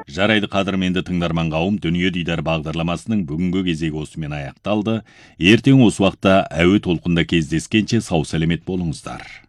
Жарайды қадірменді тыңдарман қауым, Дүние Дидар бағдарламасының бүгінгі кезегі осымен аяқталды. Ертең осы уақытта әуе толқында кездескенше сау сәлемет болыңыздар.